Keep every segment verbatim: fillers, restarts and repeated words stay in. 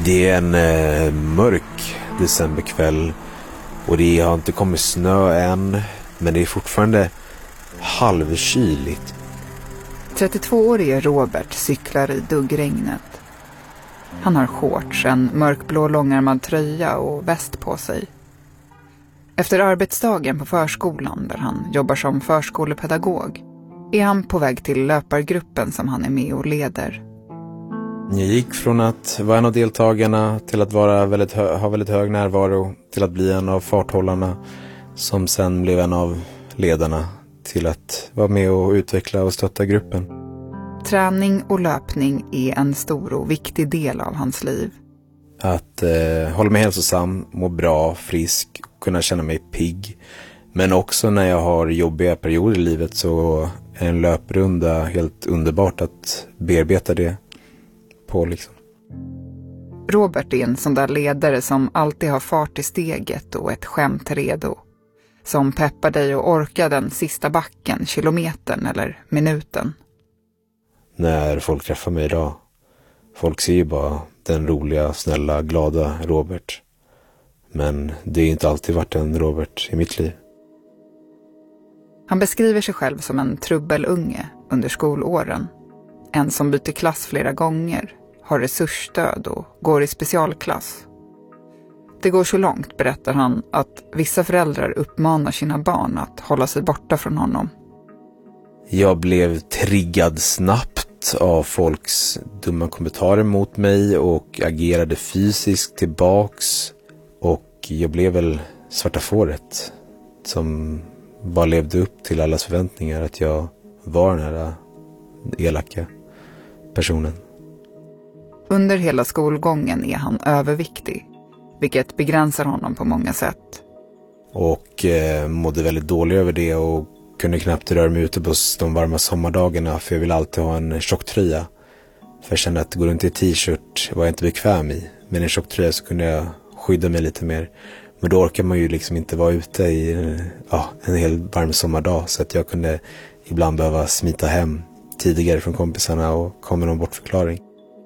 Det är en eh, mörk decemberkväll och det har inte kommit snö än, men det är fortfarande halvkyligt. trettiotvåårige Robert cyklar i duggregnet. Han har shorts, en mörkblå långärmad tröja och väst på sig. Efter arbetsdagen på förskolan där han jobbar som förskolepedagog är han på väg till löpargruppen som han är med och leder. Jag gick från att vara en av deltagarna till att vara väldigt hö- ha väldigt hög närvaro till att bli en av farthållarna som sen blev en av ledarna till att vara med och utveckla och stötta gruppen. Träning och löpning är en stor och viktig del av hans liv. Att eh, hålla mig hälsosam, må bra, frisk, kunna känna mig pigg. Men också när jag har jobbiga perioder i livet så är en löprunda helt underbart att bearbeta det på liksom. Robert är en sån där ledare som alltid har fart i steget och ett skämt redo. Som peppar dig och orkar den sista backen, kilometern eller minuten. När folk träffar mig idag, folk ser ju bara den roliga, snälla, glada Robert. Men det har inte alltid varit en Robert i mitt liv. Han beskriver sig själv som en trubbelunge under skolåren. En som byter klass flera gånger, har resursstöd och går i specialklass. Det går så långt, berättar han, att vissa föräldrar uppmanar sina barn att hålla sig borta från honom. Jag blev triggad snabbt av folks dumma kommentarer mot mig och agerade fysiskt tillbaks. Och jag blev väl svarta fåret som bara levde upp till allas förväntningar att jag var den här elaka personen. Under hela skolgången är han överviktig, vilket begränsar honom på många sätt. Och eh, mådde väldigt dåligt över det och kunde knappt röra mig ute på de varma sommardagarna för jag ville alltid ha en tjocktröja. För jag kände att går runt i t-shirt var jag inte bekväm i. Men en tjocktröja så kunde jag skydda mig lite mer. Men då orkar man ju liksom inte vara ute i ja, en hel varm sommardag. Så att jag kunde ibland behöva smita hem tidigare från kompisarna och komma med någon bortförklaring.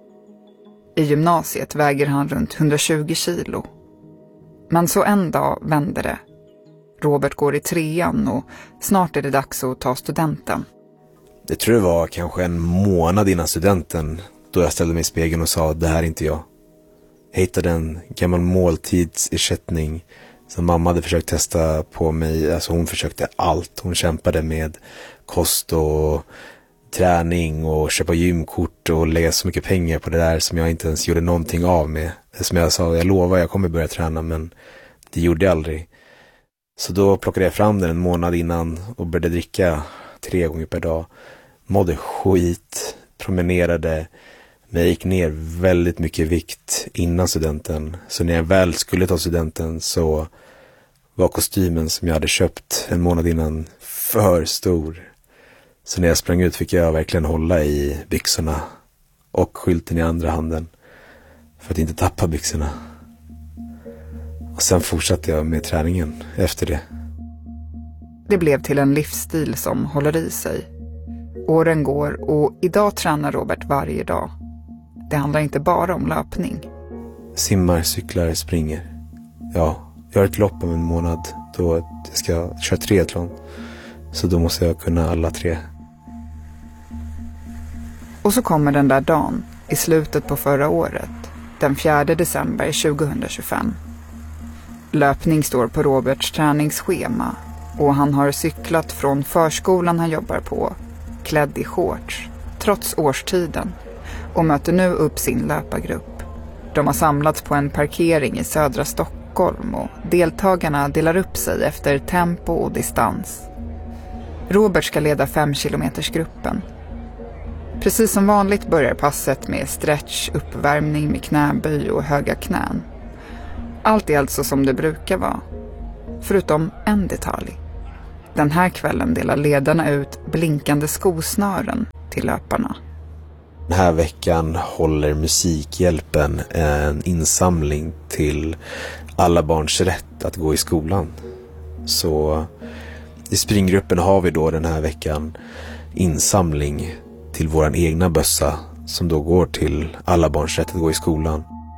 I gymnasiet väger han runt hundratjugo kilo. Men så en dag vände det. Robert går i trean och snart är det dags att ta studenten. Det tror jag var kanske en månad innan studenten då jag ställde mig i spegeln och sa det här är inte jag. Jag hittade en gammal måltidsersättning som mamma hade försökt testa på mig. Alltså hon försökte allt. Hon kämpade med kost och träning och köpa gymkort och lägga så mycket pengar på det där som jag inte ens gjorde någonting av med. Som jag sa, jag lovar jag kommer börja träna men det gjorde jag aldrig. Så då plockade jag fram den en månad innan och började dricka tre gånger per dag. Mådde skit, promenerade, men jag gick ner väldigt mycket vikt innan studenten. Så när jag väl skulle ta studenten så var kostymen som jag hade köpt en månad innan för stor. Så när jag sprang ut fick jag verkligen hålla i byxorna och skylten i andra handen för att inte tappa byxorna. Och sen fortsatte jag med träningen efter det. Det blev till en livsstil som håller i sig. Åren går och idag tränar Robert varje dag. Det handlar inte bara om löpning. Simmar, cyklar, springer. Ja, jag har ett lopp om en månad då jag ska köra triathlon. Så då måste jag kunna alla tre. Och så kommer den där dagen i slutet på förra året, den fjärde december tjugohundratjugofem. Löpning står på Roberts träningsschema och han har cyklat från förskolan han jobbar på, klädd i shorts, trots årstiden, och möter nu upp sin löpargrupp. De har samlats på en parkering i södra Stockholm och deltagarna delar upp sig efter tempo och distans. Robert ska leda fem kilometers gruppen. Precis som vanligt börjar passet med stretch, uppvärmning med knäböj och höga knän. Allt är alltså som det brukar vara. Förutom en detalj. Den här kvällen delar ledarna ut blinkande skosnören till löparna. Den här veckan håller Musikhjälpen en insamling till alla barns rätt att gå i skolan. Så i springgruppen har vi då den här veckan insamling till våran egna bössa som då går till alla barns rätt att gå i skolan.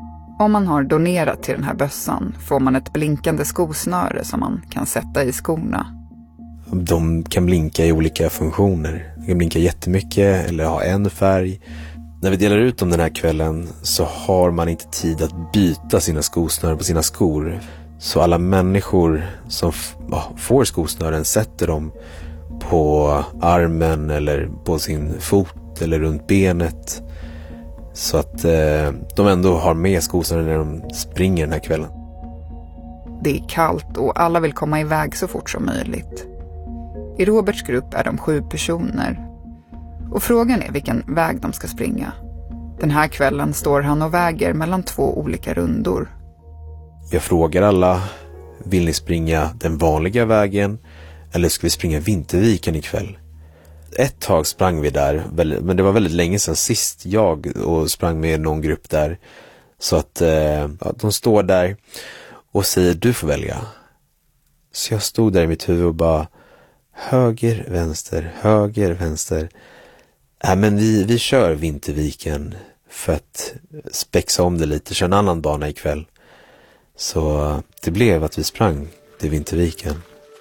Om man har donerat till den här bössan får man ett blinkande skosnöre som man kan sätta i skorna. De kan blinka i olika funktioner. De kan blinka jättemycket eller ha en färg. När vi delar ut dem den här kvällen så har man inte tid att byta sina skosnören på sina skor. Så alla människor som f- ja, får skosnören sätter dem på armen eller på sin fot eller runt benet. Så att eh, de ändå har med skosnören när de springer den här kvällen. Det är kallt och alla vill komma iväg så fort som möjligt. I Roberts grupp är de sju personer. Och frågan är vilken väg de ska springa. Den här kvällen står han och väger mellan två olika rundor. Jag frågar alla, vill ni springa den vanliga vägen eller ska vi springa Vinterviken ikväll? Ett tag sprang vi där, men det var väldigt länge sedan sist jag och sprang med någon grupp där. Så att eh, de står där och säger du får välja. Så jag stod där i mitt huvud och bara höger, vänster, höger, vänster. Nej, men vi, vi kör Vinterviken för att spexa om det lite, kör en annan bana ikväll. Så det blev att vi sprang till Vinterviken.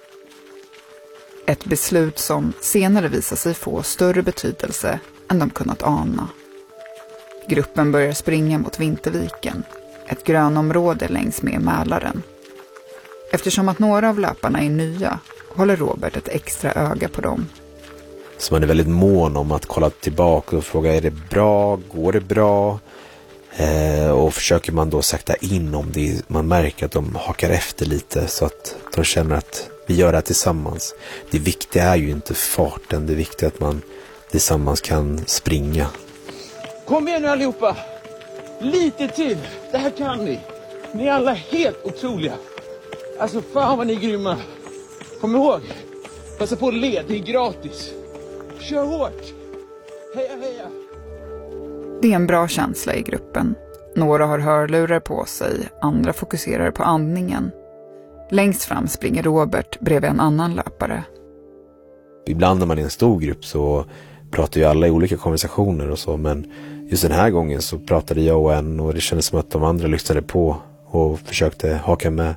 Ett beslut som senare visar sig få större betydelse än de kunnat ana. Gruppen börjar springa mot Vinterviken, ett grönområde längs med Mälaren. Eftersom att några av löparna är nya håller Robert ett extra öga på dem. Så man är väldigt mån om att kolla tillbaka och fråga är det bra, går det bra? Eh, och försöker man då sakta in om det, man märker att de hakar efter lite så att de känner att vi gör det här tillsammans. Det viktiga är ju inte farten, det viktiga är att man tillsammans kan springa. Kom igen nu allihopa! Lite till! Det här kan ni! Ni är alla helt otroliga! Alltså fan vad ni är grymma! Kom ihåg! Passa på att le, det är gratis! Kör hårt! Heja heja! Det är en bra känsla i gruppen. Några har hörlurar på sig, andra fokuserar på andningen. Längst fram springer Robert bredvid en annan löpare. Ibland när man är en stor grupp så pratar ju alla i olika konversationer och så, men just den här gången så pratade jag och en och det kändes som att de andra lyssnade på och försökte haka med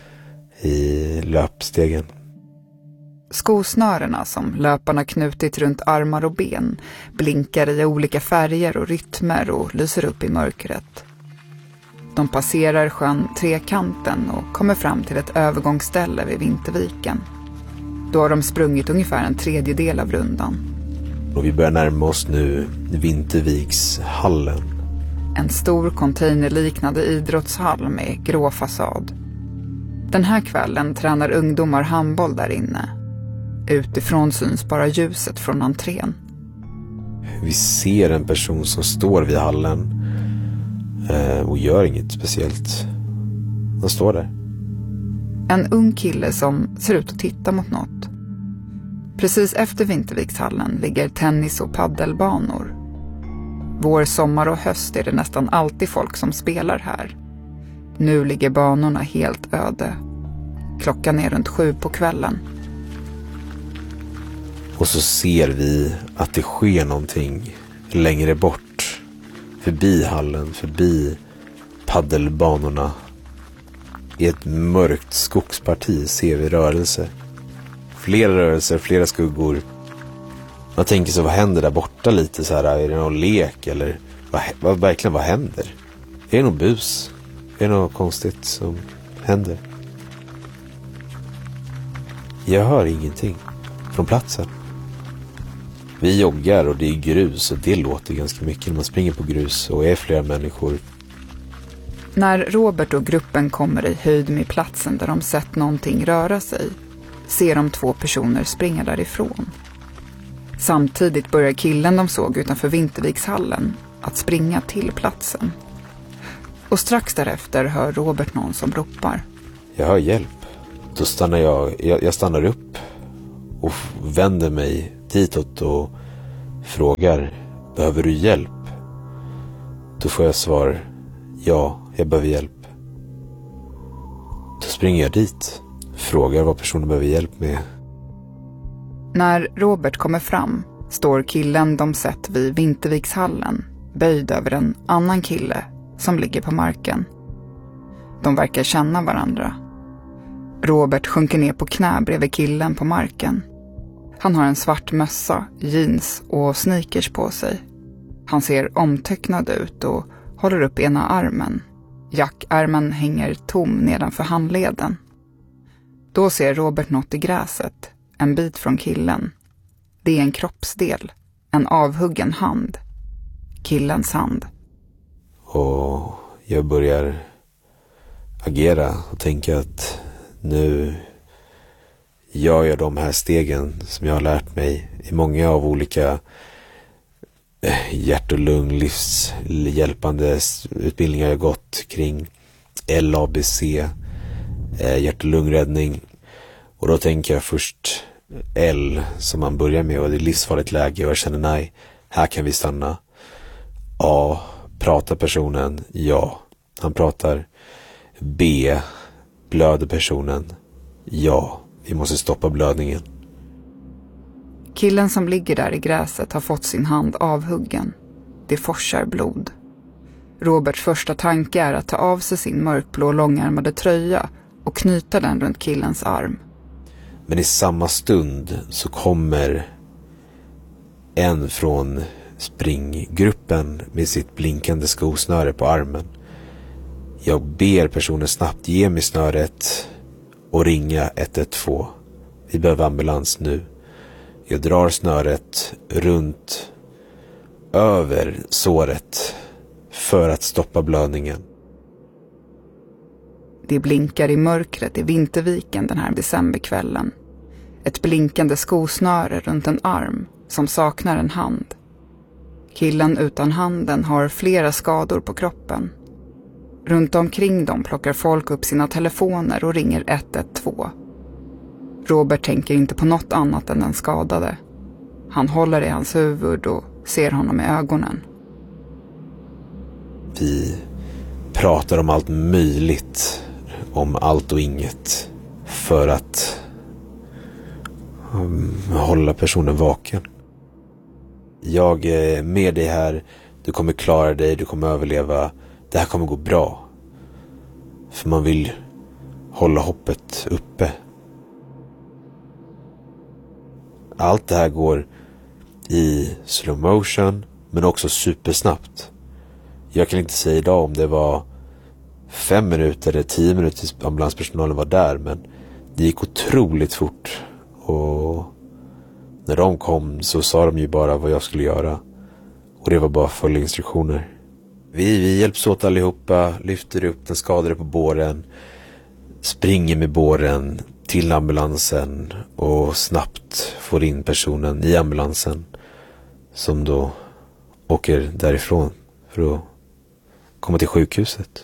i löpstegen. Skosnörerna som löparna knutit runt armar och ben blinkar i olika färger och rytmer och lyser upp i mörkret. De passerar sjön Trekanten och kommer fram till ett övergångsställe vid Vinterviken. Då har de sprungit ungefär en tredjedel av rundan. Och vi börjar närma oss nu Vintervikshallen. En stor containerliknande idrottshall med grå fasad. Den här kvällen tränar ungdomar handboll där inne. Utifrån syns bara ljuset från entrén. Vi ser en person som står vid hallen eh, och gör inget speciellt. Han står där. En ung kille som ser ut att titta mot något. Precis efter Vintervikshallen ligger tennis- och paddelbanor. Vår sommar och höst är det nästan alltid folk som spelar här. Nu ligger banorna helt öde. Klockan är runt sju på kvällen. Och så ser vi att det sker någonting längre bort. Förbi hallen, förbi paddelbanorna. I ett mörkt skogsparti ser vi rörelse. Flera rörelser, flera skuggor. Man tänker så, vad händer där borta lite så här? Är det någon lek eller vad, vad, verkligen vad händer? Är det någon bus? Är det något konstigt som händer? Jag hör ingenting från platsen. Vi joggar och det är grus och det låter ganska mycket när man springer på grus och är flera människor. När Robert och gruppen kommer i höjd med platsen där de sett någonting röra sig ser de två personer springa därifrån. Samtidigt börjar killen de såg utanför Vintervikshallen att springa till platsen. Och strax därefter hör Robert någon som ropar. Jag hör hjälp. Då stannar jag, jag, jag stannar upp och vänder mig ditåt och frågar, behöver du hjälp? Då får jag svar, ja, jag behöver hjälp. Då springer jag dit, frågar vad personen behöver hjälp med. När Robert kommer fram står killen de sett vid Vintervikshallen böjd över en annan kille som ligger på marken. De verkar känna varandra. Robert sjunker ner på knä bredvid killen på marken. Han har en svart mössa, jeans och sneakers på sig. Han ser omtöcknad ut och håller upp ena armen. Jackärmen hänger tom nedanför handleden. Då ser Robert något i gräset, en bit från killen. Det är en kroppsdel, en avhuggen hand. Killens hand. Och jag börjar agera och tänka att nu gör jag de här stegen som jag har lärt mig i många av olika hjärt- och lung livshjälpande utbildningar jag gått kring L A B C, hjärt- och lungräddning. Och då tänker jag först L som man börjar med, och det är livsfarligt läge och jag känner nej, här kan vi stanna. A, pratar personen? Ja, han pratar. B, blöder personen? Ja, vi måste stoppa blödningen. Killen som ligger där i gräset har fått sin hand avhuggen. Det forsar blod. Roberts första tanke är att ta av sig sin mörkblå långärmade tröja och knyta den runt killens arm. Men i samma stund så kommer en från springgruppen med sitt blinkande skosnöre på armen. Jag ber personen snabbt ge mig snöret och ringa ett ett två. Vi behöver ambulans nu. Jag drar snöret runt över såret för att stoppa blödningen. Det blinkar i mörkret i Vinterviken den här decemberkvällen. Ett blinkande skosnöre runt en arm som saknar en hand. Killen utan handen har flera skador på kroppen. Runt omkring dem plockar folk upp sina telefoner och ringer ett ett två. Robert tänker inte på något annat än den skadade. Han håller i hans huvud och ser honom i ögonen. Vi pratar om allt möjligt, om allt och inget, för att um, hålla personen vaken. Jag är med dig här, du kommer klara dig, du kommer överleva, det här kommer gå bra. För man vill hålla hoppet uppe. Allt det här går i slow motion, men också supersnabbt. Jag kan inte säga idag om det var fem minuter eller tio minuter tills ambulanspersonalen var där, men det gick otroligt fort. Och när de kom så sa de ju bara vad jag skulle göra. Och det var bara följa instruktioner. Vi, vi hjälps åt allihopa, lyfter upp den skadade på båren, springer med båren till ambulansen och snabbt får in personen i ambulansen som då åker därifrån för att komma till sjukhuset.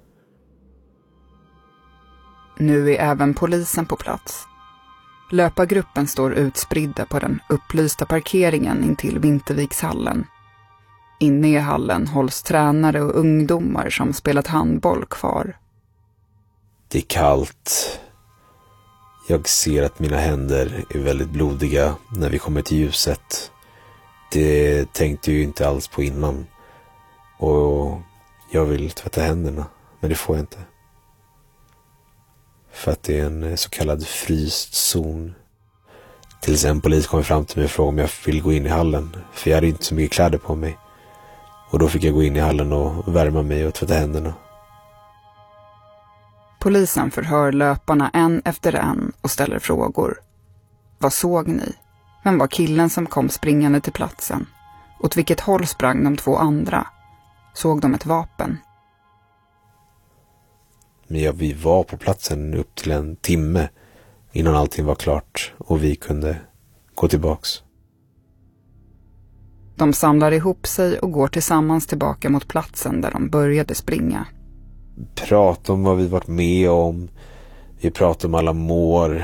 Nu är även polisen på plats. Löpargruppen står utspridda på den upplysta parkeringen intill Vintervikshallen. Inne i hallen hålls tränare och ungdomar som spelat handboll kvar. Det är kallt. Jag ser att mina händer är väldigt blodiga när vi kommer till ljuset. Det tänkte jag ju inte alls på innan. Och jag vill tvätta händerna, men det får jag inte. För att det är en så kallad fryst zon. Tills en polis kommer fram till mig och frågar om jag vill gå in i hallen. För jag hade inte så mycket kläder på mig. Och då fick jag gå in i hallen och värma mig och tvätta händerna. Polisen förhör löparna en efter en och ställer frågor. Vad såg ni? Vem var killen som kom springande till platsen? Åt vilket håll sprang de två andra? Såg de ett vapen? Men ja, vi var på platsen upp till en timme innan allting var klart och vi kunde gå tillbaks. De samlar ihop sig och går tillsammans tillbaka mot platsen där de började springa. Prata om vad vi varit med om. Vi pratar om alla mår.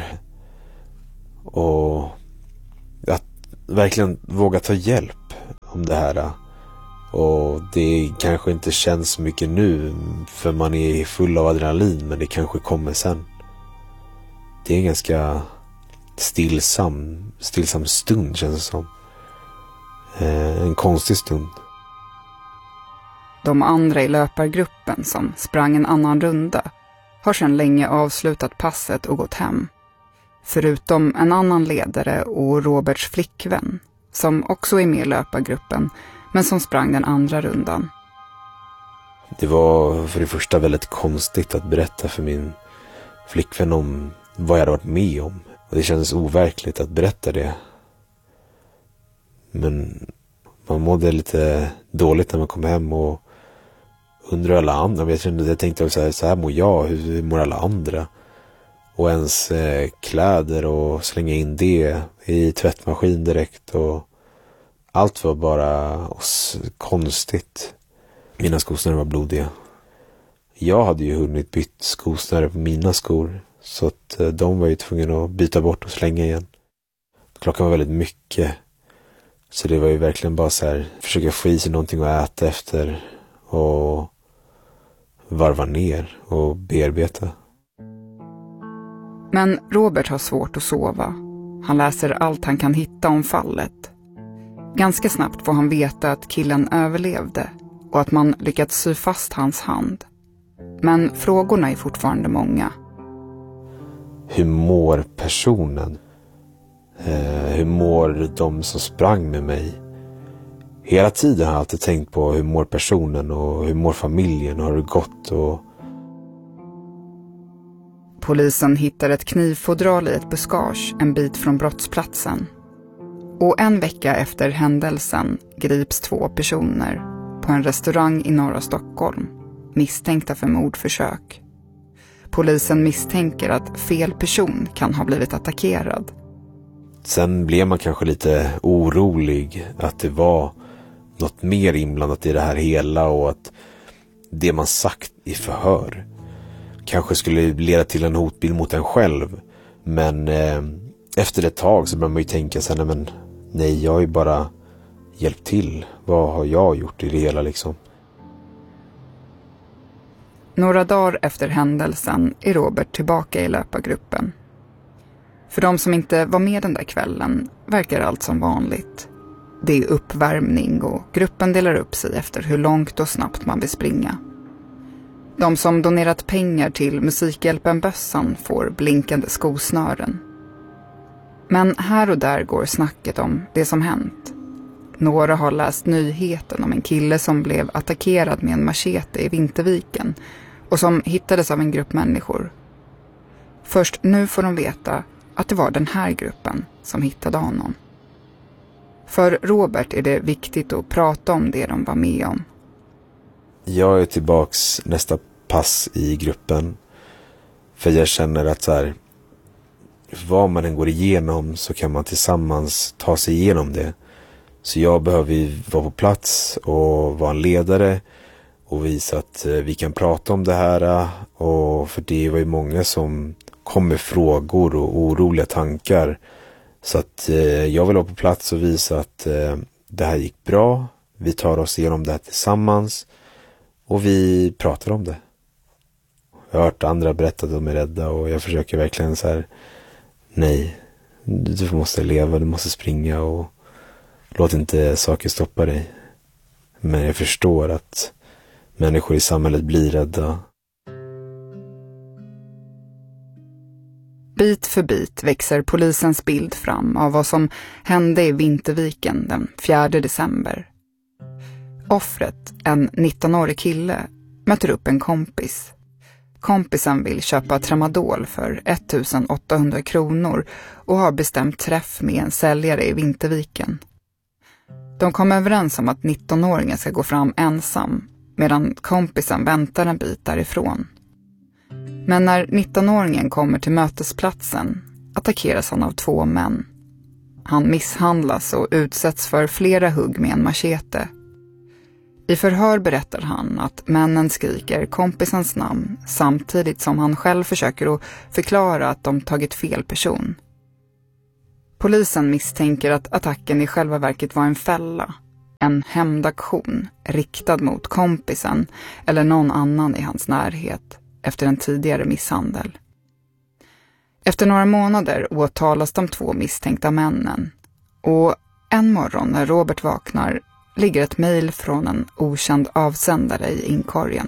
Och att verkligen våga ta hjälp om det här. Och det kanske inte känns så mycket nu för man är full av adrenalin, men det kanske kommer sen. Det är en ganska stillsam, stillsam stund känns det som. Eh, en konstig stund. De andra i löpargruppen som sprang en annan runda har sedan länge avslutat passet och gått hem. Förutom en annan ledare och Roberts flickvän som också är med i löpargruppen men som sprang den andra rundan. Det var för det första väldigt konstigt att berätta för min flickvän om vad jag hade varit med om. Och det kändes overkligt att berätta det. Men man mådde lite dåligt när man kom hem och undrade alla andra. Jag, kände, jag tänkte så här, så här mår jag, hur mår alla andra? Och ens eh, kläder och slänga in det i tvättmaskin direkt. Och allt var bara konstigt. Mina skosnören var blodiga. Jag hade ju hunnit bytt skosnören på mina skor. Så att eh, de var ju tvungna att byta bort och slänga igen. Klockan var väldigt mycket. Så det var ju verkligen bara så här, försöka få i sig någonting att äta efter. Och varva ner och bearbeta. Men Robert har svårt att sova. Han läser allt han kan hitta om fallet. Ganska snabbt får han veta att killen överlevde och att man lyckats sy fast hans hand. Men frågorna är fortfarande många. Hur mår personen? Eh, hur mår de som sprang med mig? Hela tiden har jag alltid tänkt på hur mår personen och hur mår familjen och har det gått och... Polisen hittar ett knivfodral i ett buskage en bit från brottsplatsen. Och en vecka efter händelsen grips två personer på en restaurang i norra Stockholm, misstänkta för mordförsök. Polisen misstänker att fel person kan ha blivit attackerad. Sen blev man kanske lite orolig att det var något mer inblandat i det här hela och att det man sagt i förhör kanske skulle leda till en hotbild mot en själv. Men eh, efter ett tag så börjar man ju tänka sig, nej, men, nej, jag har ju bara hjälpt till. Vad har jag gjort i det hela liksom? Några dagar efter händelsen är Robert tillbaka i löpargruppen. För de som inte var med den där kvällen verkar allt som vanligt. Det är uppvärmning och gruppen delar upp sig efter hur långt och snabbt man vill springa. De som donerat pengar till Musikhjälpen Bössan får blinkande skosnören. Men här och där går snacket om det som hänt. Några har läst nyheten om en kille som blev attackerad med en machete i Vinterviken och som hittades av en grupp människor. Först nu får de veta att det var den här gruppen som hittade honom. För Robert är det viktigt att prata om det de var med om. Jag är tillbaks nästa pass i gruppen. För jag känner att så här, vad man än går igenom så kan man tillsammans ta sig igenom det. Så jag behöver vara på plats och vara en ledare och visa att vi kan prata om det här. Och för det var ju många som kom med frågor och oroliga tankar. Så att eh, jag vill vara på plats och visa att eh, det här gick bra. Vi tar oss igenom det här tillsammans. Och vi pratar om det. Jag har hört andra berätta att de är rädda. Och jag försöker verkligen så här. Nej, du måste leva, du måste springa. Och låt inte saker stoppa dig. Men jag förstår att människor i samhället blir rädda. Bit för bit växer polisens bild fram av vad som hände i Vinterviken den fjärde december. Offret, en nittonårig kille, möter upp en kompis. Kompisen vill köpa tramadol för ettusen åttahundra kronor och har bestämt träff med en säljare i Vinterviken. De kommer överens om att nittonåringen ska gå fram ensam medan kompisen väntar en bit därifrån. Men när nittonåringen kommer till mötesplatsen attackeras han av två män. Han misshandlas och utsätts för flera hugg med en machete. I förhör berättar han att männen skriker kompisens namn samtidigt som han själv försöker att förklara att de tagit fel person. Polisen misstänker att attacken i själva verket var en fälla, en hämndaktion riktad mot kompisen eller någon annan i hans närhet efter en tidigare misshandel. Efter några månader åtalas de två misstänkta männen och en morgon när Robert vaknar ligger ett mejl från en okänd avsändare i inkorgen.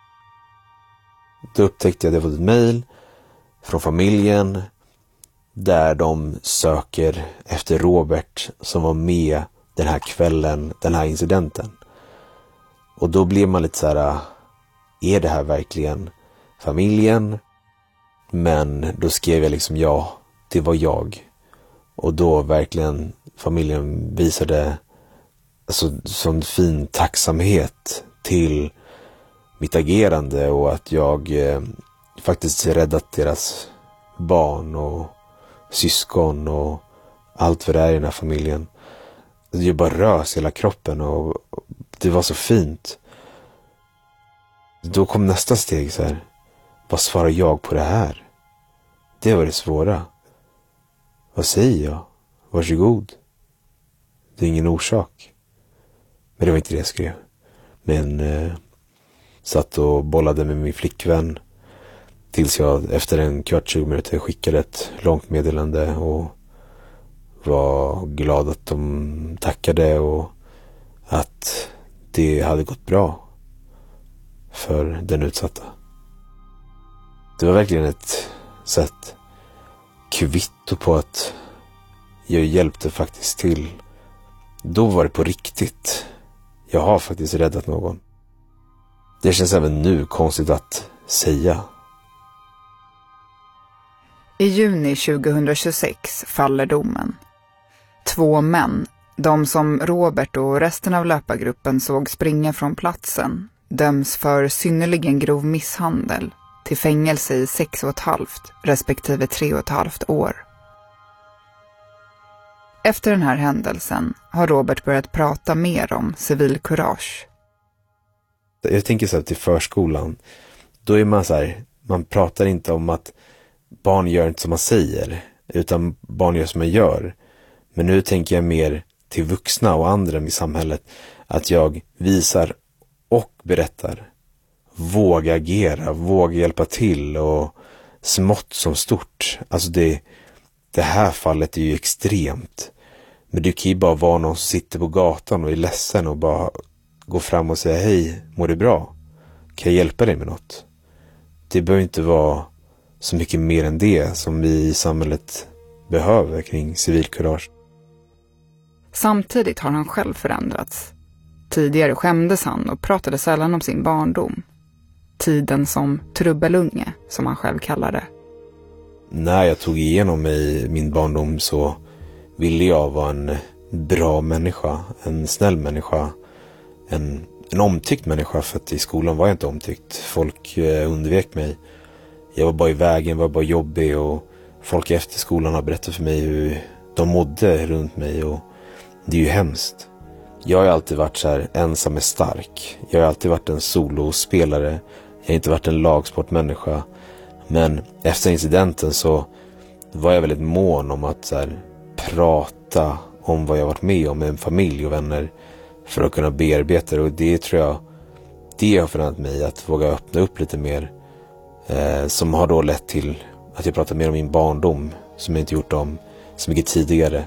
Då upptäckte jag att jag fått ett mejl från familjen där de söker efter Robert som var med den här kvällen, den här incidenten. Och då blir man lite så här, är det här verkligen familjen? Men då skrev jag liksom ja, det var jag. Och då verkligen familjen visade alltså, sån fin tacksamhet till mitt agerande och att jag eh, faktiskt räddat deras barn och syskon och allt för det är i den här familjen. Det bara rös hela kroppen och det var så fint. Då kom nästa steg så här. Vad svarar jag på det här? Det var det svåra. Vad säger jag? Varsågod. Det är ingen orsak. Men det var inte det jag skrev. Men eh, satt och bollade med min flickvän tills jag efter en kvart tjugo minuter skickade ett långt meddelande och var glad att de tackade och att det hade gått bra för den utsatta. Det var verkligen ett sätt kvitto på att jag hjälpte faktiskt till. Då var det på riktigt. Jag har faktiskt räddat någon. Det känns även nu konstigt att säga. I juni tjugohundratjugosex faller domen. Två män, de som Robert och resten av löpargruppen såg springa från platsen, döms för synnerligen grov misshandel till fängelse i sex och ett halvt respektive tre och ett halvt år. Efter den här händelsen har Robert börjat prata mer om civilkurage. Jag tänker så här till förskolan. Då är man så här, man pratar inte om att barn gör inte som man säger, utan barn gör som man gör. Men nu tänker jag mer till vuxna och andra i samhället att jag visar och berättar. Våga agera, våga hjälpa till och smått som stort. Alltså det, det här fallet är ju extremt. Men du kan ju bara vara någon som sitter på gatan och är ledsen och bara gå fram och säga hej, mår du bra? Kan jag hjälpa dig med något? Det behöver inte vara så mycket mer än det som vi i samhället behöver kring civilkurage. Samtidigt har han själv förändrats. Tidigare skämdes han och pratade sällan om sin barndom. Tiden som trubbelunge, som han själv kallar det. När jag tog igenom mig min barndom så ville jag vara en bra människa, en snäll människa, en, en omtyckt människa, för att i skolan var jag inte omtyckt. Folk eh, undvek mig. Jag var bara i vägen, var bara jobbig och folk efter skolan har berättat för mig hur de mådde runt mig och det är ju hemskt. Jag har alltid varit så här ensam är stark. Jag har alltid varit en solospelare. Jag har inte varit en lagsportmänniska. Men efter incidenten så var jag väldigt mån om att så här, prata om vad jag varit med om med en familj och vänner för att kunna bearbeta det. Och det tror jag, det har förändrat mig att våga öppna upp lite mer. Eh, som har då lett till att jag pratar mer om min barndom som jag inte gjort om så mycket tidigare.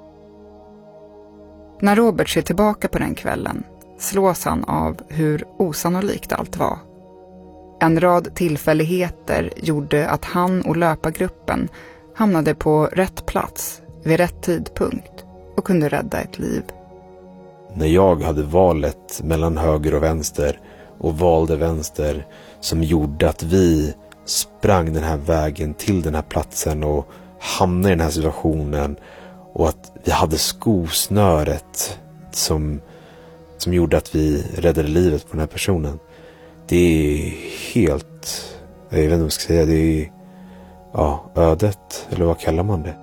När Robert ser tillbaka på den kvällen slås han av hur osannolikt allt var. En rad tillfälligheter gjorde att han och löpargruppen hamnade på rätt plats vid rätt tidpunkt och kunde rädda ett liv. När jag hade valet mellan höger och vänster och valde vänster som gjorde att vi sprang den här vägen till den här platsen och hamnade i den här situationen och att vi hade skosnöret som, som gjorde att vi räddade livet på den här personen. Det är helt, jag vet inte vad jag ska säga, det är ja, ödet, eller vad kallar man det?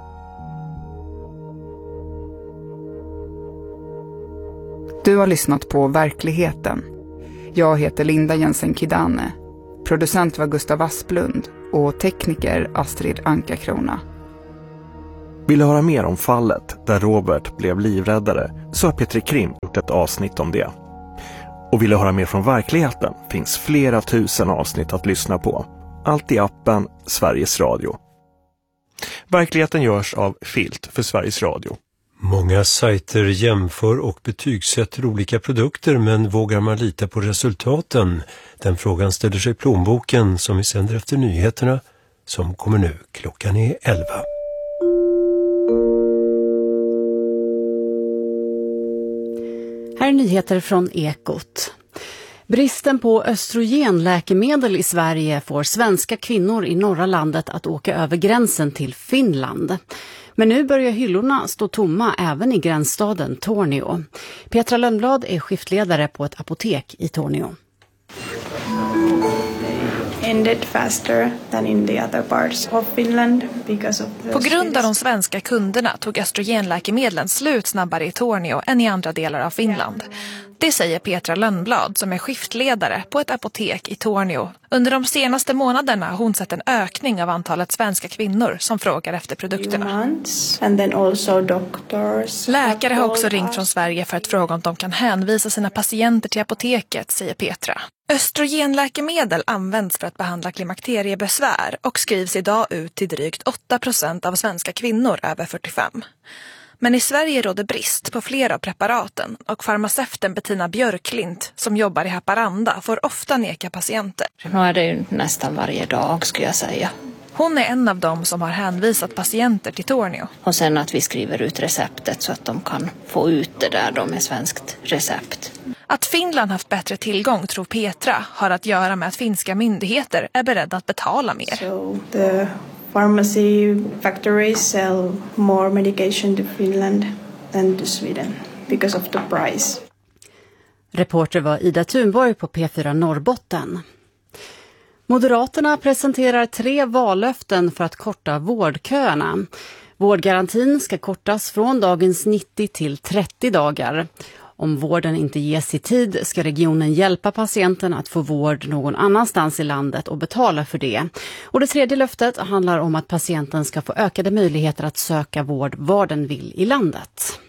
Du har lyssnat på Verkligheten. Jag heter Linda Jensen Kidane. Producent var Gustav Asplund och tekniker Astrid Anka-Krona. Vill du höra mer om fallet där Robert blev livräddare så har Petri Krim gjort ett avsnitt om det. Och vill du höra mer från verkligheten finns flera tusen avsnitt att lyssna på. Allt i appen Sveriges Radio. Verkligheten görs av Filt för Sveriges Radio. Många sajter jämför och betygsätter olika produkter, men vågar man lita på resultaten? Den frågan ställer sig Plånboken, som vi sänder efter nyheterna som kommer nu. Klockan är elva. Här är nyheter från Ekot. Bristen på östrogenläkemedel i Sverige får svenska kvinnor i norra landet att åka över gränsen till Finland. Men nu börjar hyllorna stå tomma även i gränsstaden Tornio. Petra Lönnblad är skiftledare på ett apotek i Tornio. Ended faster than in the other parts of Finland because of the... På grund av de svenska kunderna tog östrogenläkemedlen slut snabbare i Tornio än i andra delar av Finland. Det säger Petra Lönnblad som är skiftledare på ett apotek i Tornio. Under de senaste månaderna har hon sett en ökning av antalet svenska kvinnor som frågar efter produkterna. And then also doctors. Läkare har också ringt från Sverige för att fråga om de kan hänvisa sina patienter till apoteket, säger Petra. Östrogenläkemedel används för att behandla klimakteriebesvär och skrivs idag ut till drygt åtta procent av svenska kvinnor över fyrtiofem. Men i Sverige råder brist på flera av preparaten och farmaceuten Bettina Björklint som jobbar i Haparanda får ofta neka patienter. Nu är det ju nästan varje dag, skulle jag säga. Hon är en av dem som har hänvisat patienter till Tornio. Och sen att vi skriver ut receptet så att de kan få ut det där då med svenskt recept. Att Finland haft bättre tillgång, tror Petra, har att göra med att finska myndigheter är beredda att betala mer. So the pharmacy factories sell more medication to Finland than to Sweden because of the price. Reporter var Ida Thunborg på P fyra Norrbotten. Moderaterna presenterar tre vallöften för att korta vårdköerna. Vårdgarantin ska kortas från dagens nittio till trettio dagar. Om vården inte ges i tid ska regionen hjälpa patienten att få vård någon annanstans i landet och betala för det. Och det tredje löftet handlar om att patienten ska få ökade möjligheter att söka vård var den vill i landet.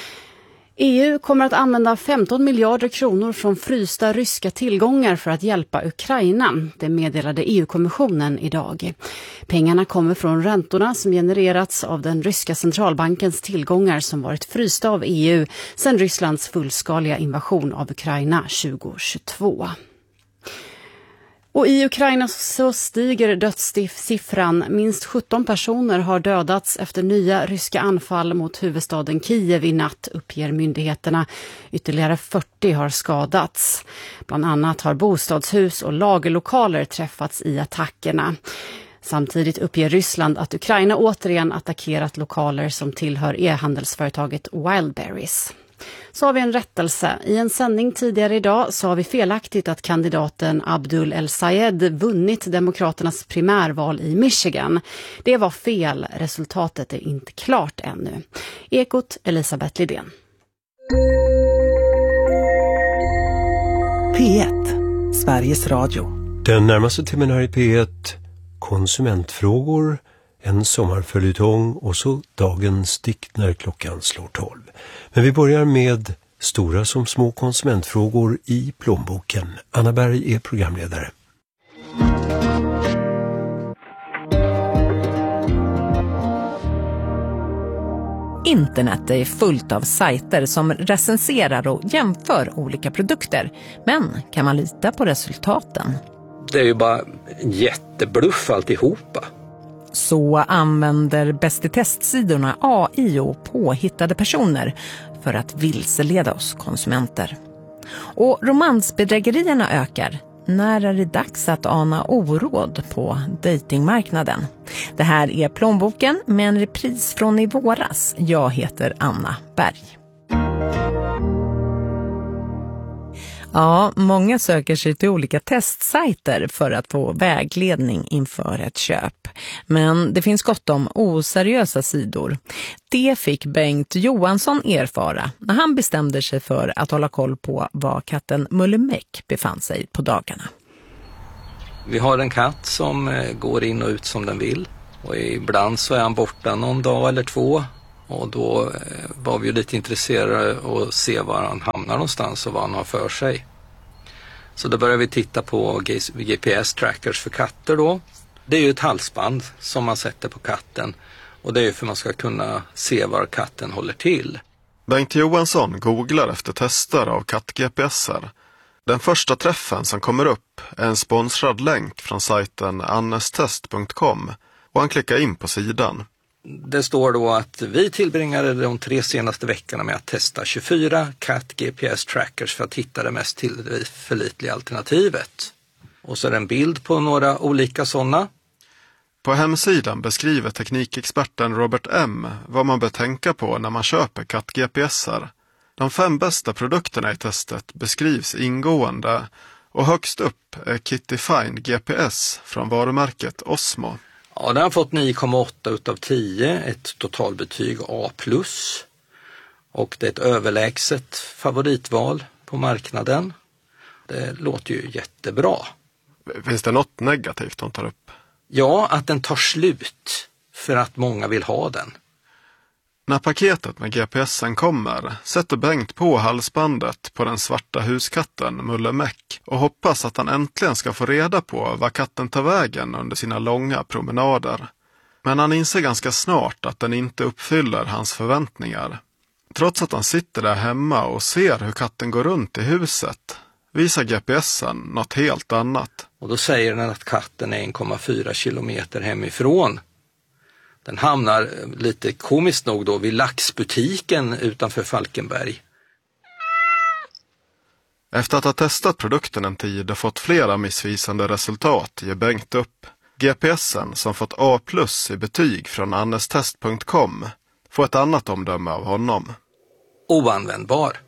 E U kommer att använda femton miljarder kronor från frysta ryska tillgångar för att hjälpa Ukraina. Det meddelade E U-kommissionen idag. Pengarna kommer från räntorna som genererats av den ryska centralbankens tillgångar som varit frysta av E U sedan Rysslands fullskaliga invasion av Ukraina tjugohundratjugotvå. Och i Ukraina så stiger dödssiffran. Minst sjutton personer har dödats efter nya ryska anfall mot huvudstaden Kiev i natt, uppger myndigheterna. Ytterligare fyrtio har skadats. Bland annat har bostadshus och lagerlokaler träffats i attackerna. Samtidigt uppger Ryssland att Ukraina återigen attackerat lokaler som tillhör e-handelsföretaget Wildberries. Så har vi en rättelse. I en sändning tidigare idag sa vi felaktigt att kandidaten Abdul El-Sayed vunnit demokraternas primärval i Michigan. Det var fel. Resultatet är inte klart ännu. Ekot, Elisabeth Lidén. P ett, Sveriges Radio. Den närmaste timmen här i P ett, konsumentfrågor, en sommarföljetong och så dagens dikt när klockan slår tolv. Men vi börjar med stora som små konsumentfrågor i Plånboken. Anna Berg är programledare. Internet är fullt av sajter som recenserar och jämför olika produkter. Men kan man lita på resultaten? Det är ju bara en jättebluff alltihopa. Så använder Bäst i testsidorna A I och påhittade personer för att vilseleda oss konsumenter. Och romansbedrägerierna ökar. När är det dags att ana oråd på datingmarknaden? Det här är Plånboken med en repris från i våras. Jag heter Anna Berg. Ja, många söker sig till olika testsajter för att få vägledning inför ett köp. Men det finns gott om oseriösa sidor. Det fick Bengt Johansson erfara när han bestämde sig för att hålla koll på var katten Mullemäck befann sig på dagarna. Vi har en katt som går in och ut som den vill. Och ibland så är han borta någon dag eller två. Och då var vi ju lite intresserade att se var han hamnar någonstans och vad han har för sig. Så då började vi titta på G P S-trackers för katter då. Det är ju ett halsband som man sätter på katten. Och det är ju för att man ska kunna se var katten håller till. Bengt Johansson googlar efter tester av katt-G P S-er. Den första träffen som kommer upp är en sponsrad länk från sajten annestest punkt com och han klickar in på sidan. Det står då att vi tillbringade de tre senaste veckorna med att testa tjugofyra katt-G P S-trackers för att hitta det mest tillförlitliga alternativet. Och så är det en bild på några olika sådana. På hemsidan beskriver teknikexperten Robert M. vad man bör tänka på när man köper katt-G P S-er. De fem bästa produkterna i testet beskrivs ingående och högst upp är Kitty Find G P S från varumärket Osmo. Ja, den har fått nio komma åtta utav tio, ett totalbetyg A plus. Och det är ett överlägset favoritval på marknaden. Det låter ju jättebra. Finns det något negativt de tar upp? Ja, att den tar slut för att många vill ha den. När paketet med G P S-en kommer sätter Bengt på halsbandet på den svarta huskatten Mulle Meck och hoppas att han äntligen ska få reda på vad katten tar vägen under sina långa promenader. Men han inser ganska snart att den inte uppfyller hans förväntningar. Trots att han sitter där hemma och ser hur katten går runt i huset visar G P S-en något helt annat. Och då säger den att katten är en komma fyra kilometer hemifrån. Den hamnar lite komiskt nog då vid laxbutiken utanför Falkenberg. Efter att ha testat produkten en tid och fått flera missvisande resultat ger Bengt upp. G P S-en som fått A plus i betyg från annestest punkt com får ett annat omdöme av honom. Oanvändbar.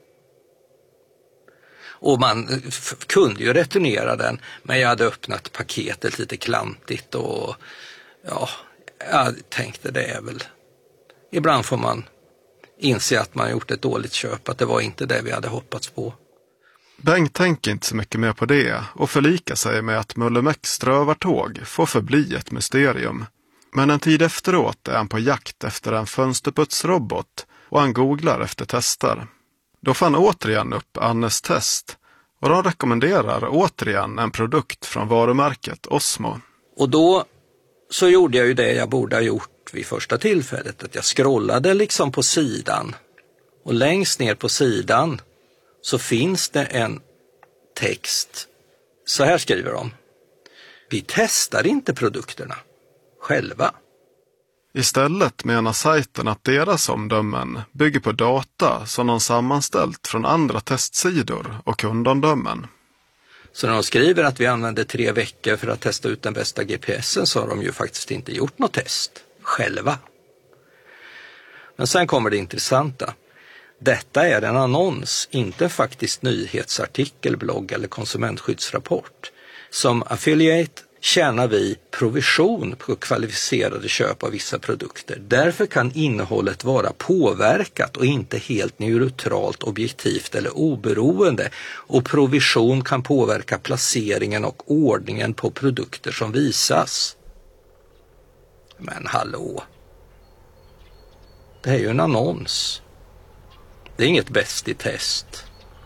Och man f- kunde ju returnera den, men jag hade öppnat paketet lite klantigt och ja, jag tänkte det är väl. Ibland får man inse att man gjort ett dåligt köp, att det var inte det vi hade hoppats på. Bengt tänker inte så mycket mer på det och förlikar sig med att Mulle Mecks strövartåg får förbli ett mysterium. Men en tid efteråt är han på jakt efter en fönsterputsrobot och han googlar efter tester. Då fann återigen upp Annes test och de rekommenderar återigen en produkt från varumärket Osmo. Och då så gjorde jag ju det jag borde ha gjort vid första tillfället, att jag scrollade liksom på sidan och längst ner på sidan så finns det en text. Så här skriver de: vi testar inte produkterna själva. Istället menar sajten att deras omdömen bygger på data som de sammanställt från andra testsidor och kundomdömen. Så när de skriver att vi använder tre veckor för att testa ut den bästa G P S-en så har de ju faktiskt inte gjort något test själva. Men sen kommer det intressanta. Detta är en annons, inte faktiskt nyhetsartikel, blogg eller konsumentskyddsrapport. Som affiliate tjänar vi provision på kvalificerade köp av vissa produkter. Därför kan innehållet vara påverkat och inte helt neutralt, objektivt eller oberoende. Och provision kan påverka placeringen och ordningen på produkter som visas. Men hallå. Det är ju en annons. Det är inget bäst i test.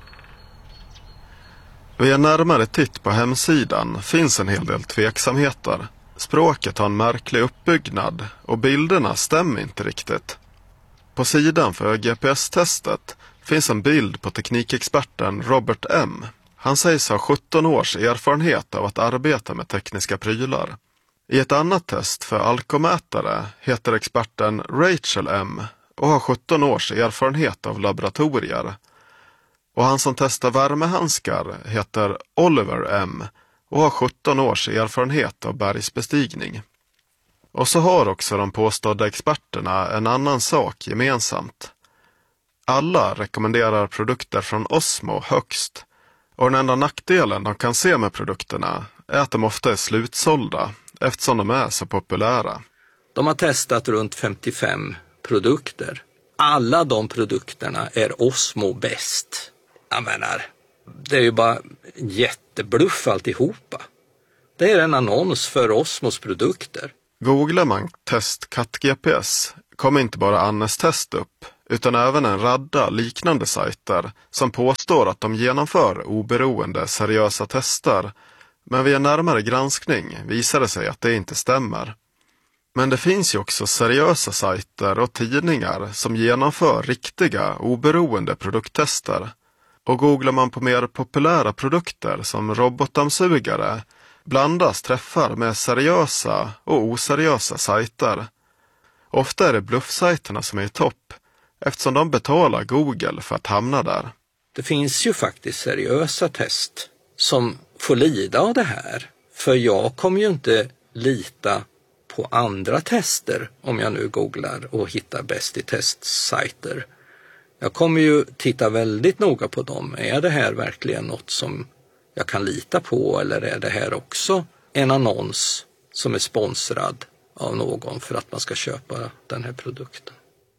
Vid en närmare titt på hemsidan finns en hel del tveksamheter. Språket har en märklig uppbyggnad och bilderna stämmer inte riktigt. På sidan för G P S-testet finns en bild på teknikexperten Robert M. Han sägs ha sjutton års erfarenhet av att arbeta med tekniska prylar. I ett annat test för alkomätare heter experten Rachel M. och har sjutton års erfarenhet av laboratorier. Och han som testar värmehandskar heter Oliver M. och har sjutton års erfarenhet av bergsbestigning. Och så har också de påstådda experterna en annan sak gemensamt. Alla rekommenderar produkter från Osmo högst. Och den enda nackdelen de kan se med produkterna är att de ofta är slutsålda eftersom de är så populära. De har testat runt femtiofem produkter. Alla de produkterna är Osmo bäst. Jag menar, det är ju bara jättebluff alltihopa. Det är en annons för Osmos produkter. Googlar man test katt-G P S kommer inte bara Annes test upp utan även en radda liknande sajter som påstår att de genomför oberoende seriösa tester, men vid en närmare granskning visar det sig att det inte stämmer. Men det finns ju också seriösa sajter och tidningar som genomför riktiga, oberoende produkttester. Och googlar man på mer populära produkter som robotdammsugare blandas träffar med seriösa och oseriösa sajter. Ofta är det bluffsajterna som är i topp eftersom de betalar Google för att hamna där. Det finns ju faktiskt seriösa test som får lida av det här. För jag kommer ju inte lita på andra tester om jag nu googlar och hittar bäst i testsajter. Jag kommer ju titta väldigt noga på dem. Är det här verkligen något som jag kan lita på, eller är det här också en annons som är sponsrad av någon för att man ska köpa den här produkten?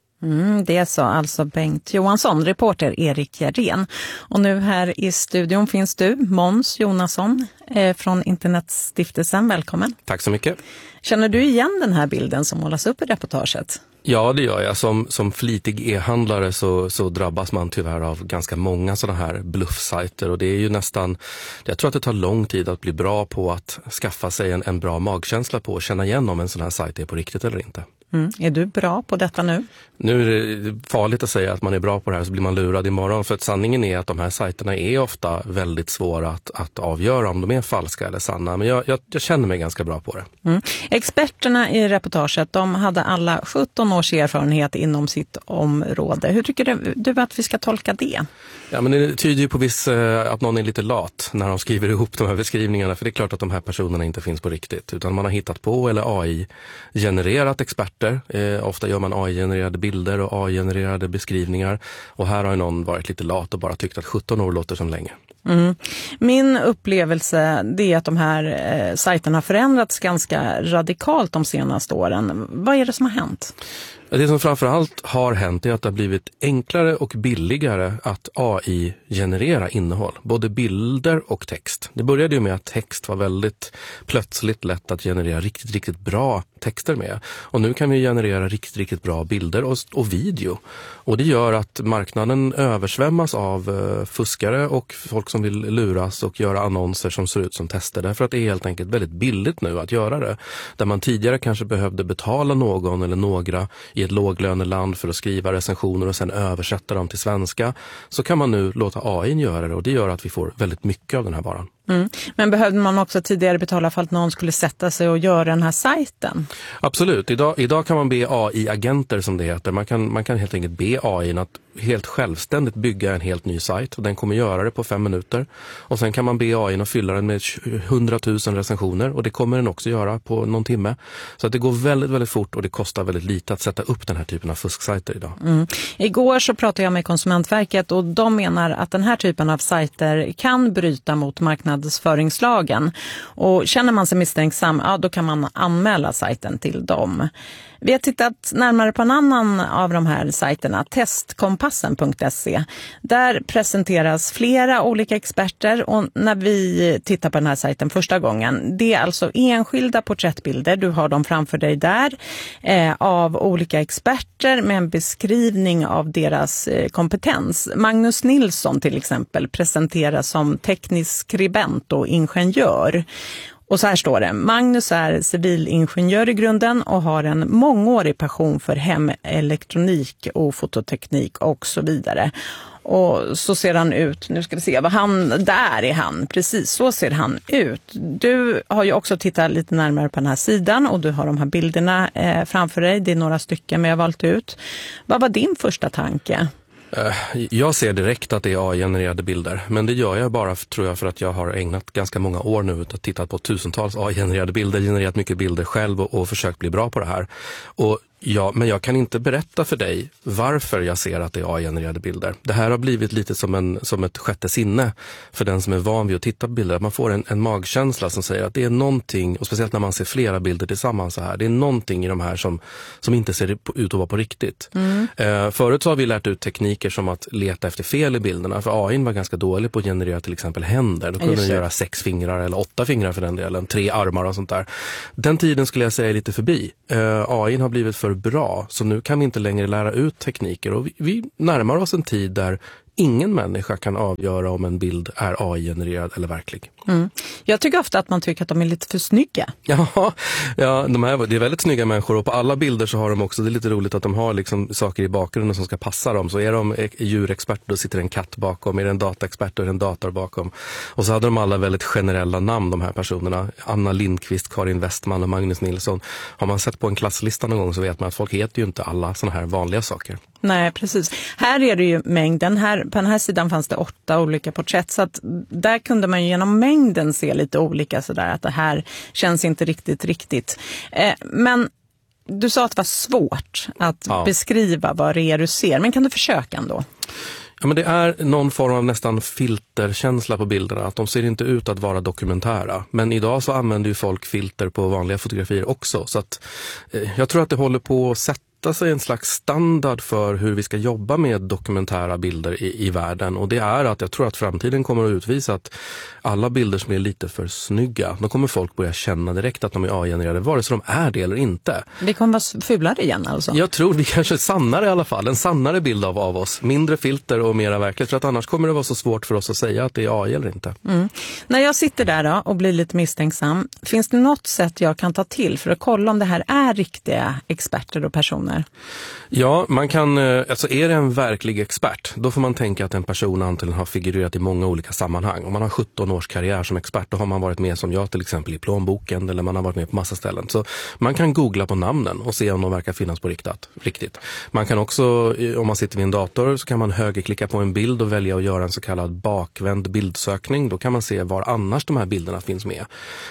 Mm, det sa alltså Bengt Johansson, reporter Erik Järén. Och nu här i studion finns du, Måns Jonasson eh, från Internetstiftelsen. Välkommen. Tack så mycket. Känner du igen den här bilden som målas upp i reportaget? Ja, det gör jag. Som, som flitig e-handlare så, så drabbas man tyvärr av ganska många sådana här bluffsajter. Och det är ju nästan, jag tror att det tar lång tid att bli bra på att skaffa sig en, en bra magkänsla på och känna igen om en sån här sajt är på riktigt eller inte. Mm. Är du bra på detta nu? Nu är det farligt att säga att man är bra på det här så blir man lurad imorgon. För att sanningen är att de här sajterna är ofta väldigt svåra att, att avgöra om de är falska eller sanna. Men jag, jag, jag känner mig ganska bra på det. Mm. Experterna i reportaget, de hade alla sjutton års erfarenhet inom sitt område. Hur tycker du att vi ska tolka det? Ja, men det tyder ju på viss eh, att någon är lite lat när de skriver ihop de här beskrivningarna. För det är klart att de här personerna inte finns på riktigt. Utan man har hittat på eller A I-genererat experter. Eh, ofta gör man A I-genererade bilder och A I-genererade beskrivningar. Och här har ju någon varit lite lat och bara tyckt att sjutton år låter som länge. Mm. Min upplevelse det är att de här eh, sajterna har förändrats ganska radikalt de senaste åren. Vad är det som har hänt? Det som framförallt har hänt är att det har blivit enklare och billigare att A I-generera innehåll. Både bilder och text. Det började ju med att text var väldigt plötsligt lätt att generera riktigt, riktigt bra texter med. Och nu kan vi generera riktigt, riktigt bra bilder och, och video. Och det gör att marknaden översvämmas av uh, fuskare och folk som vill luras och göra annonser som ser ut som tester. Därför att det är helt enkelt väldigt billigt nu att göra det. Där man tidigare kanske behövde betala någon eller några i ett låglöneland för att skriva recensioner och sen översätta dem till svenska, så kan man nu låta A I göra det och det gör att vi får väldigt mycket av den här varan. Mm. Men behövde man också tidigare betala för att någon skulle sätta sig och göra den här sajten? Absolut. Idag, idag kan man be A I-agenter som det heter. Man kan, man kan helt enkelt be A I att helt självständigt bygga en helt ny sajt och den kommer göra det på fem minuter. Och sen kan man be A I att fylla den med hundratusen recensioner och det kommer den också göra på någon timme. Så att det går väldigt, väldigt fort och det kostar väldigt lite att sätta upp den här typen av fusksajter idag. Mm. Igår så pratade jag med Konsumentverket och de menar att den här typen av sajter kan bryta mot marknadsföringslagen. Och känner man sig misstänksam, ja, då kan man anmäla sajten till dem. Vi har tittat närmare på en annan av de här sajterna, testkompassen punkt se. Där presenteras flera olika experter och när vi tittar på den här sajten första gången, det är alltså enskilda porträttbilder, du har dem framför dig där, eh, av olika experter med en beskrivning av deras eh, kompetens. Magnus Nilsson till exempel presenteras som teknisk skribent och ingenjör. Och så här står det, Magnus är civilingenjör i grunden och har en mångårig passion för hemelektronik och fototeknik och så vidare. Och så ser han ut, nu ska vi se, vad han, där är han, precis så ser han ut. Du har ju också tittat lite närmare på den här sidan och du har de här bilderna eh, framför dig, det är några stycken men jag har valt ut. Vad var din första tanke? Jag ser direkt att det är A I-genererade bilder, men det gör jag bara tror jag för att jag har ägnat ganska många år nu att titta på tusentals A I-genererade bilder, genererat mycket bilder själv och, och försökt bli bra på det här. Och ja, men jag kan inte berätta för dig varför jag ser att det är A I-genererade bilder. Det här har blivit lite som, en, som ett sjätte sinne för den som är van vid att titta på bilder. Man får en, en magkänsla som säger att det är någonting, och speciellt när man ser flera bilder tillsammans så här, det är någonting i de här som, som inte ser ut att vara på riktigt. Mm. Eh, förut så har vi lärt ut tekniker som att leta efter fel i bilderna, för A I var ganska dålig på att generera till exempel händer. Då kunde den göra sex fingrar eller åtta fingrar för den delen, tre armar och sånt där. Den tiden skulle jag säga är lite förbi. Eh, A I har blivit för bra, så nu kan vi inte längre lära ut tekniker och vi, vi närmar oss en tid där ingen människa kan avgöra om en bild är A I-genererad eller verklig. Mm. Jag tycker ofta att man tycker att de är lite för snygga. Ja, ja de här, det är väldigt snygga människor och på alla bilder så har de också, det är lite roligt att de har liksom saker i bakgrunden som ska passa dem. Så är de djurexpert, då sitter en katt bakom, är det en dataexpert, då är det en dator bakom. Och så hade de alla väldigt generella namn, de här personerna. Anna Lindqvist, Karin Westman och Magnus Nilsson. Har man sett på en klasslista någon gång så vet man att folk heter ju inte alla såna här vanliga saker. Nej, precis. Här är det ju mängden. Här, på den här sidan fanns det åtta olika porträtt. Så att där kunde man genom mängden se lite olika sådär. Att det här känns inte riktigt riktigt. Eh, men du sa att det var svårt att ja. beskriva vad det är du ser. Men kan du försöka ändå? Ja, men det är någon form av nästan filterkänsla på bilderna. Att de ser inte ut att vara dokumentära. Men idag så använder ju folk filter på vanliga fotografier också. Så att eh, jag tror att det håller på att sätta sig en slags standard för hur vi ska jobba med dokumentära bilder i, i världen. Och det är att jag tror att framtiden kommer att utvisa att alla bilder som är lite för snygga, då kommer folk börja känna direkt att de är A I-genererade, vare sig de är det eller inte. Vi kommer vara fulare igen alltså? Jag tror vi kanske är sannare i alla fall. En sannare bild av, av oss. Mindre filter och mera verklighet. För att annars kommer det vara så svårt för oss att säga att det är A I eller inte. Mm. När jag sitter där då och blir lite misstänksam, finns det något sätt jag kan ta till för att kolla om det här är riktiga experter och personer? Ja, man kan, alltså är det en verklig expert, då får man tänka att en person antagligen har figurerat i många olika sammanhang. Om man har sjutton års karriär som expert, då har man varit med som jag till exempel i plånboken, eller man har varit med på massa ställen. Så man kan googla på namnen och se om de verkar finnas på riktigt. riktigt. Man kan också, om man sitter vid en dator, så kan man högerklicka på en bild och välja att göra en så kallad bakvänd bildsökning. Då kan man se var annars de här bilderna finns med.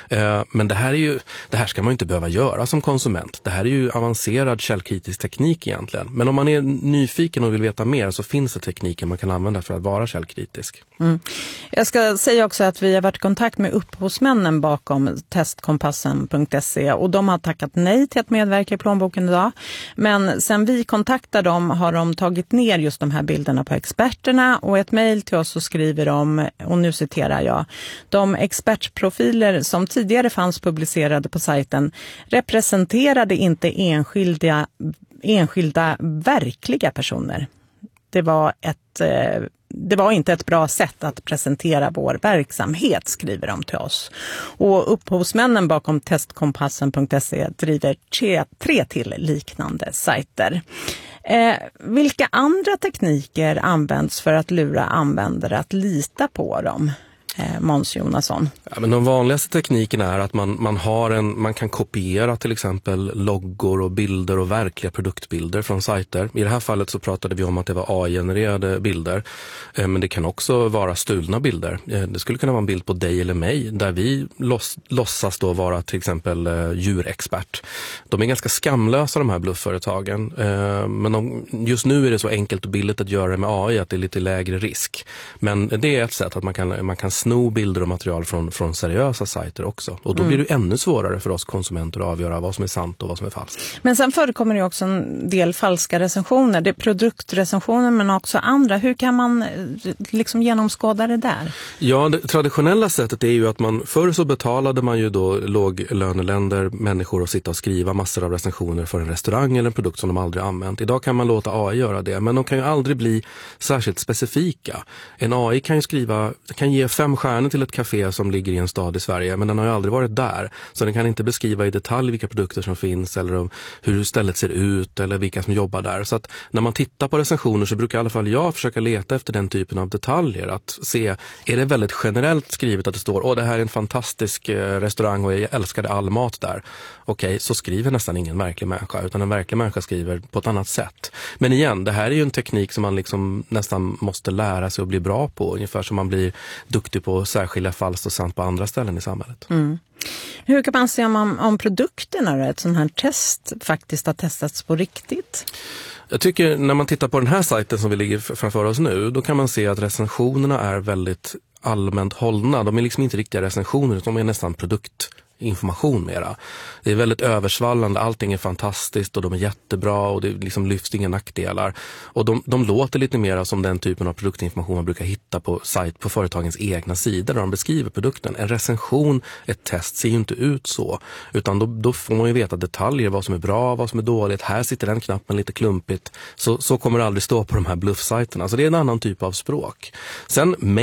Men det här är ju, det här ska man ju inte behöva göra som konsument. Det här är ju avancerad källkritisk teknik egentligen. Men om man är nyfiken och vill veta mer så finns det tekniker man kan använda för att vara källkritisk. Mm. Jag ska säga också att vi har varit i kontakt med upphovsmännen bakom testkompassen punkt se och de har tackat nej till att medverka i plånboken idag. Men sen vi kontaktade dem har de tagit ner just de här bilderna på experterna och ett mejl till oss så skriver de, och nu citerar jag, de expertprofiler som tidigare fanns publicerade på sajten representerade inte enskilda enskilda verkliga personer. Det var ett eh, det var inte ett bra sätt att presentera vår verksamhet, skriver de till oss. Och upphovsmännen bakom testkompassen punkt se driver tre, tre till liknande sajter. Eh, vilka andra tekniker används för att lura användare att lita på dem? Eh, Måns Jonasson. Ja, men de vanligaste teknikerna är att man, man, har en, man kan kopiera till exempel loggor och bilder och verkliga produktbilder från sajter. I det här fallet så pratade vi om att det var A I-genererade bilder. Eh, men det kan också vara stulna bilder. Eh, det skulle kunna vara en bild på dig eller mig där vi loss, låtsas då vara till exempel eh, djurexpert. De är ganska skamlösa de här bluffföretagen. Eh, men de, just nu är det så enkelt och billigt att göra det med A I att det är lite lägre risk. Men det är ett sätt att man kan, man kan sno bilder och material från, från seriösa sajter också. Och då blir det ännu svårare för oss konsumenter att avgöra vad som är sant och vad som är falskt. Men sen förekommer det också en del falska recensioner. Det är produktrecensioner men också andra. Hur kan man liksom genomskåda det där? Ja, det traditionella sättet är ju att man, förr så betalade man ju då låglöneländer människor att sitta och skriva massor av recensioner för en restaurang eller en produkt som de aldrig använt. Idag kan man låta A I göra det, men de kan ju aldrig bli särskilt specifika. En A I kan ju skriva, kan ge fem stjärnor till ett café som ligger i en stad i Sverige, men den har ju aldrig varit där. Så den kan inte beskriva i detalj vilka produkter som finns eller om hur stället ser ut eller vilka som jobbar där. Så att när man tittar på recensioner så brukar i alla fall jag försöka leta efter den typen av detaljer. Att se, är det väldigt generellt skrivet att det står, åh det här är en fantastisk restaurang och jag älskade all mat där. Okej, så skriver nästan ingen verklig människa, utan en verklig människa skriver på ett annat sätt. Men igen, det här är ju en teknik som man liksom nästan måste lära sig och bli bra på. Ungefär som man blir duktig på att särskilja falskt och sant på andra ställen i samhället. Mm. Hur kan man se om, om produkterna då, ett sånt här test faktiskt har testats på riktigt? Jag tycker när man tittar på den här sajten som vi ligger framför oss nu, då kan man se att recensionerna är väldigt allmänt hållna. De är liksom inte riktiga recensioner, de är nästan produkt information mera. Det är väldigt översvallande, allting är fantastiskt och de är jättebra och det liksom lyfts inga nackdelar. Och de, de låter lite mer som den typen av produktinformation man brukar hitta på sajt, på företagens egna sidor där de beskriver produkten. En recension, ett test ser ju inte ut så, utan då, då får man ju veta detaljer, vad som är bra, vad som är dåligt. Här sitter den knappen lite klumpigt. Så, så kommer det aldrig stå på de här bluffsajterna. Så det är en annan typ av språk. Sen